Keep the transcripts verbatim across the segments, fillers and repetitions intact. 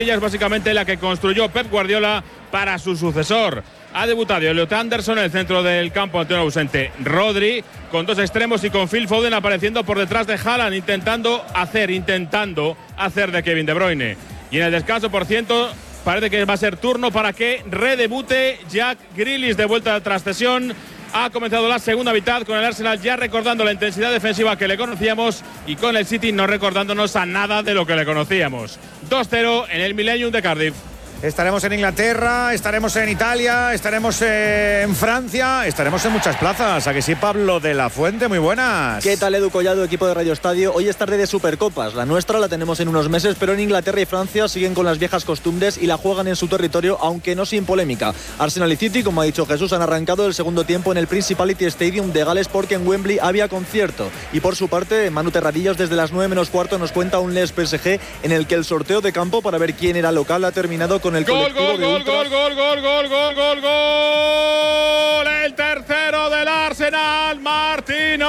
Ella es básicamente la que construyó Pep Guardiola para su sucesor. Ha debutado Elliot Anderson en el centro del campo ante un ausente Rodri, con dos extremos y con Phil Foden apareciendo por detrás de Haaland, intentando hacer, intentando hacer de Kevin De Bruyne. Y en el descanso, por ciento, parece que va a ser turno para que redebute Jack Grealish de vuelta tras cesión. Ha comenzado la segunda mitad con el Arsenal ya recordando la intensidad defensiva que le conocíamos y con el City no recordándonos a nada de lo que le conocíamos. dos cero en el Millennium de Cardiff. Estaremos en Inglaterra, estaremos en Italia, estaremos en Francia, estaremos en muchas plazas. ¿A que sí, Pablo de la Fuente? Muy buenas. ¿Qué tal, Edu Collado, equipo de Radio Estadio? Hoy es tarde de Supercopas. La nuestra la tenemos en unos meses, pero en Inglaterra y Francia siguen con las viejas costumbres y la juegan en su territorio, aunque no sin polémica. Arsenal y City, como ha dicho Jesús, han arrancado el segundo tiempo en el Principality Stadium de Gales porque en Wembley había concierto. Y por su parte, Manu Terradillos desde las nueve menos cuarto nos cuenta un Lens P S G en el que el sorteo de campo para ver quién era local ha terminado con el gol, colectivo gol, de gol, ultras. gol, gol, gol, gol, gol, gol, gol. El tercero del Arsenal, Martín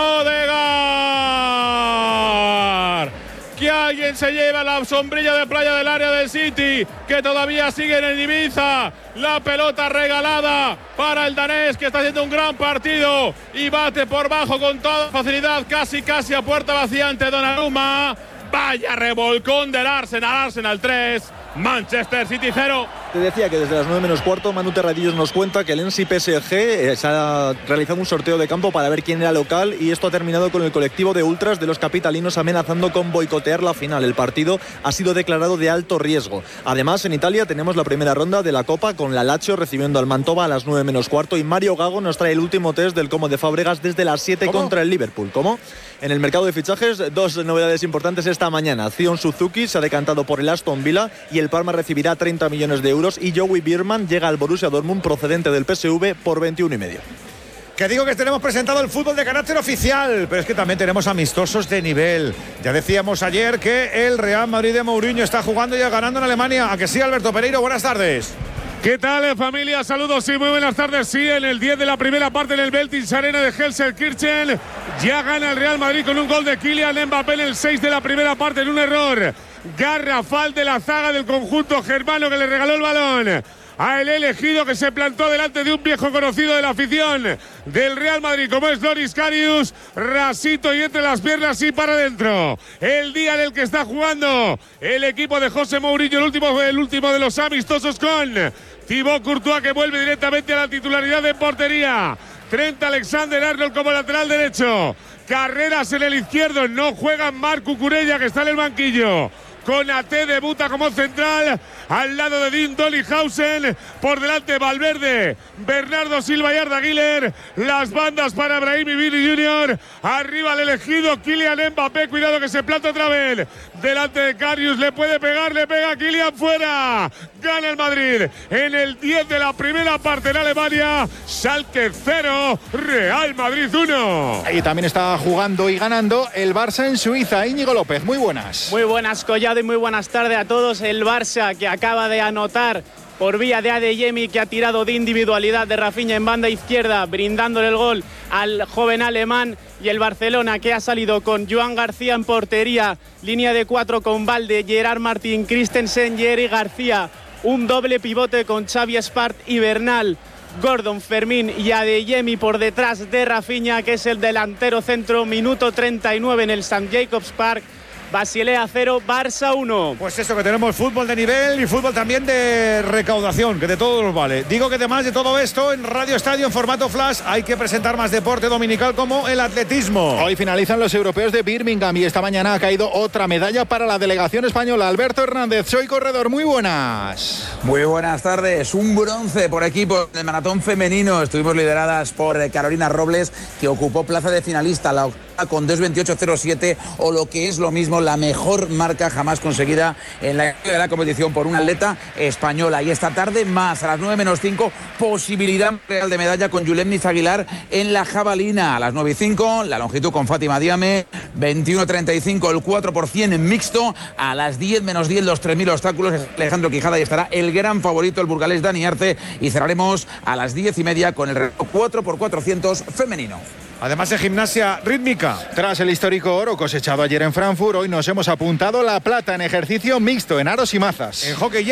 Odegaard. Que alguien se lleva la sombrilla de playa del área del City, que todavía sigue en el Ibiza. La pelota regalada para el danés, que está haciendo un gran partido y bate por bajo con toda facilidad, casi casi a puerta vacía ante Donnarumma. Vaya revolcón del Arsenal. Arsenal tres, Manchester City cero. Te decía que desde las nueve menos cuarto Manu Terradillos nos cuenta que el Lens y P S G eh, se ha realizado un sorteo de campo para ver quién era local y esto ha terminado con el colectivo de ultras de los capitalinos amenazando con boicotear la final. El partido ha sido declarado de alto riesgo. Además, en Italia tenemos la primera ronda de la Copa con la Lazio recibiendo al Mantova a las nueve menos cuarto y Mario Gago nos trae el último test del Como de Fábregas desde las siete contra el Liverpool. ¿Cómo? En el mercado de fichajes, dos novedades importantes esta mañana. Zion Suzuki se ha decantado por el Aston Villa y el Parma recibirá treinta millones de euros y Joey Bierman llega al Borussia Dortmund procedente del P S V por veintiuno y medio. Que digo que tenemos presentado el fútbol de carácter oficial, pero es que también tenemos amistosos de nivel. Ya decíamos ayer que el Real Madrid de Mourinho está jugando y ganando en Alemania. ¿A que sí, Alberto Pereiro? Buenas tardes. ¿Qué tal, familia? Saludos y muy buenas tardes. Sí, en el diez de la primera parte en el Veltins Arena de Gelsenkirchen ya gana el Real Madrid con un gol de Kylian Mbappé en el seis de la primera parte en un error garrafal de la zaga del conjunto germano que le regaló el balón a el elegido, que se plantó delante de un viejo conocido de la afición del Real Madrid como es Loris Karius, rasito y entre las piernas y para adentro. El día en el que está jugando el equipo de José Mourinho, el último, el último de los amistosos con Thibaut Courtois, que vuelve directamente a la titularidad de portería. Trent Alexander-Arnold como lateral derecho. Carreras en el izquierdo, no juega Marc Cucurella, que está en el banquillo. Konaté debuta como central al lado de Dean Dollyhausen, por delante Valverde, Bernardo Silva y Arda Güler, las bandas para Brahim y Vini junior, arriba el elegido Kylian Mbappé, cuidado que se planta otra vez, delante de Karius, le puede pegar, le pega Kylian, fuera, gana el Madrid en el diez de la primera parte en Alemania. Schalke cero, Real Madrid uno. Y también está jugando y ganando el Barça en Suiza. Íñigo López, muy buenas. Muy buenas, Collado, y muy buenas tardes a todos. El Barça, que acaba de anotar por vía de Adeyemi, que ha tirado de individualidad de Rafinha en banda izquierda, brindándole el gol al joven alemán. Y el Barcelona, que ha salido con Joan García en portería, línea de cuatro con Valde, Gerard Martín, Christensen, Jerry García, un doble pivote con Xavi Espart y Bernal, Gordon, Fermín y Adeyemi por detrás de Rafinha, que es el delantero centro. Minuto treinta y nueve en el Saint Jacobs Park. Basilea cero, Barça uno. Pues eso, que tenemos fútbol de nivel y fútbol también de recaudación, que de todo nos vale. Digo que además de todo esto, en Radio Estadio, en formato flash, hay que presentar más deporte dominical como el atletismo. Hoy finalizan los europeos de Birmingham y esta mañana ha caído otra medalla para la delegación española. Alberto Hernández, soy corredor, muy buenas. Muy buenas tardes, un bronce por equipo del maratón femenino. Estuvimos lideradas por Carolina Robles, que ocupó plaza de finalista, la octava con dos veintiocho cero siete, o lo que es lo mismo, la mejor marca jamás conseguida en la historia de la competición por una atleta española. Y esta tarde más, a las nueve menos cinco, posibilidad real de medalla con Yulemnis Aguilar en la jabalina. A las nueve y cinco, la longitud con Fátima Diame, veintiuno treinta y cinco el cuatro por cien en mixto. A las diez menos diez, los tres mil obstáculos, Alejandro Quijada, y estará el gran favorito, el burgalés Dani Arce. Y cerraremos a las diez y media con el reloj cuatro por cuatrocientos femenino. Además de gimnasia rítmica. Venga. Tras el histórico oro cosechado ayer en Frankfurt, hoy nos hemos apuntado la plata en ejercicio mixto, en aros y mazas. En hockey